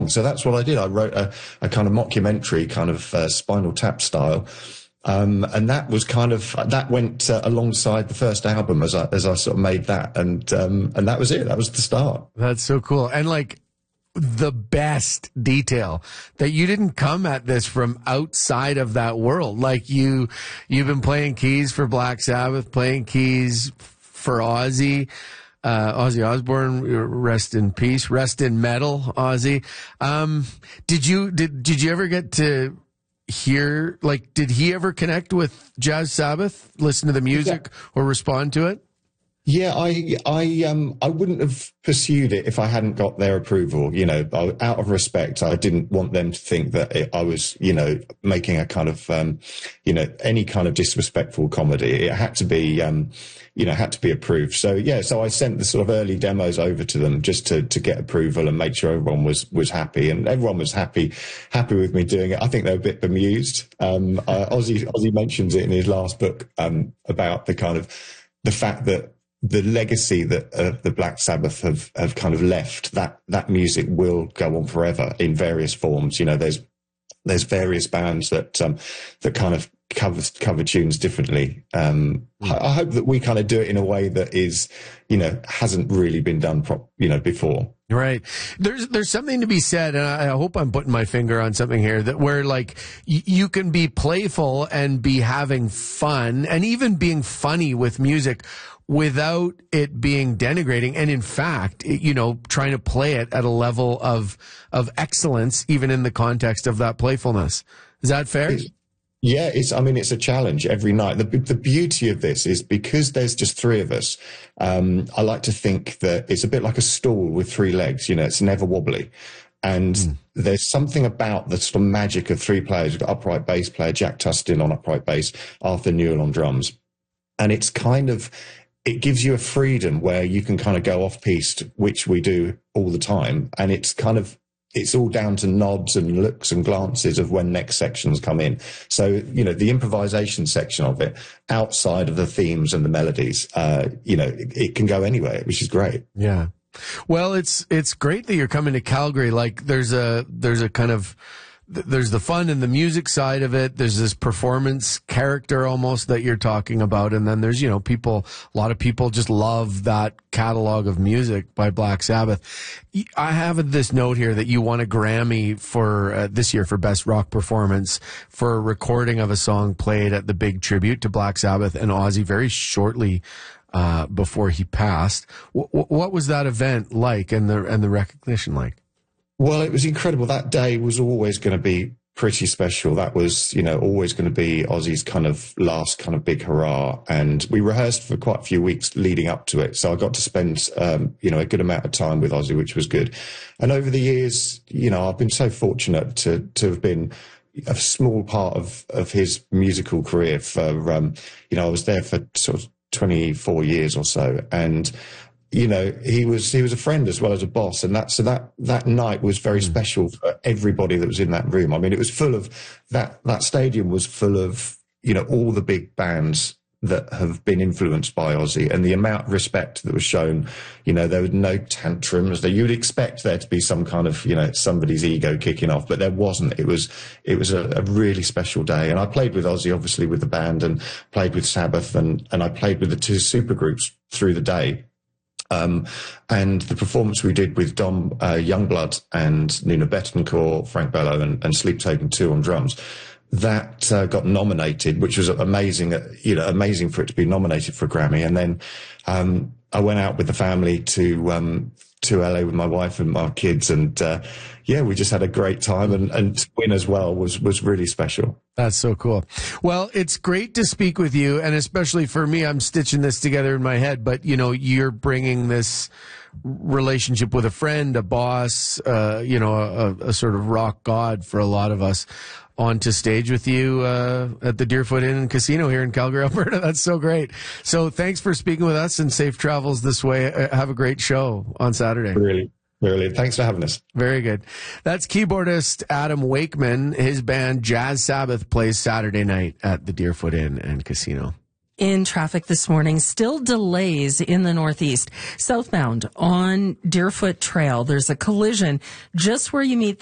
So that's what I did. I wrote a kind of mockumentary, kind of Spinal Tap style. And that was kind of, that went alongside the first album as I sort of made that. And that was it. That was the start. That's so cool. And like the best detail that you didn't come at this from outside of that world. Like you've been playing keys for Black Sabbath, playing keys for Ozzy. Ozzy Osbourne, rest in peace, rest in metal, Ozzy. Did you ever get to hear, like, did he ever connect with Jazz Sabbath, listen to the music or respond to it? Yeah, I wouldn't have pursued it if I hadn't got their approval. You know, out of respect, I didn't want them to think that I was, you know, making a kind of, you know, any kind of disrespectful comedy. It had to be, you know, had to be approved. So yeah, so I sent the sort of early demos over to them just to get approval and make sure everyone was happy, and everyone was happy with me doing it. I think they were a bit bemused. Ozzy mentions it in his last book about the kind of the fact that the legacy that the Black Sabbath have kind of left, that music will go on forever in various forms. You know, there's various bands that kind of cover tunes differently. I hope that we kind of do it in a way that is, you know, hasn't really been done before. Right. There's something to be said, and I hope I'm putting my finger on something here, that where like you can be playful and be having fun and even being funny with music without it being denigrating, and in fact, you know, trying to play it at a level of excellence, even in the context of that playfulness. Is that fair? Yeah, it's a challenge every night. The beauty of this is because there's just three of us. I like to think that it's a bit like a stool with three legs. You know, it's never wobbly. And there's something about the sort of magic of three players. We've got upright bass player Jack Tustin on upright bass, Arthur Newell on drums. And it's kind of, it gives you a freedom where you can kind of go off piste, which we do all the time. And it's kind of, it's all down to nods and looks and glances of when next sections come in. So, you know, the improvisation section of it, outside of the themes and the melodies, you know, it can go anywhere, which is great. Yeah. Well, it's great that you're coming to Calgary. Like there's a kind of, there's the fun and the music side of it. There's this performance character almost that you're talking about. And then there's, you know, a lot of people just love that catalog of music by Black Sabbath. I have this note here that you won a Grammy for this year for Best Rock Performance for a recording of a song played at the big tribute to Black Sabbath and Ozzy very shortly before he passed. What was that event like and the recognition like? Well, it was incredible. That day was always going to be pretty special. That was, you know, always going to be Ozzy's kind of last kind of big hurrah. And we rehearsed for quite a few weeks leading up to it. So I got to spend, you know, a good amount of time with Ozzy, which was good. And over the years, you know, I've been so fortunate to have been a small part of his musical career for, you know, I was there for sort of 24 years or so. And, you know, he was a friend as well as a boss, and that night was very special for everybody that was in that room. I mean, it was full of that stadium was full of, you know, all the big bands that have been influenced by Ozzy, and the amount of respect that was shown. You know, there were no tantrums. That you would expect there to be some kind of, you know, somebody's ego kicking off, but there wasn't. It was a really special day, and I played with Ozzy, obviously, with the band, and played with Sabbath, and I played with the two supergroups through the day. And the performance we did with Dom Youngblood and Nina Bettencourt, Frank Bello, and Sleep Token 2 on drums, that got nominated, which was amazing. You know, amazing for it to be nominated for a Grammy. And then I went out with the family to LA with my wife and my kids, and yeah, we just had a great time. And to win as well was really special. That's so cool. Well, it's great to speak with you, and especially for me, I'm stitching this together in my head, but, you know, you're bringing this relationship with a friend, a boss, you know, a sort of rock god for a lot of us onto stage with you at the Deerfoot Inn and Casino here in Calgary, Alberta. That's so great. So thanks for speaking with us, and safe travels this way. Have a great show on Saturday. Really. Brilliant. Thanks for having us. Very good. That's keyboardist Adam Wakeman. His band Jazz Sabbath plays Saturday night at the Deerfoot Inn and Casino. in traffic this morning. Still delays in the Northeast. Southbound on Deerfoot Trail, there's a collision just where you meet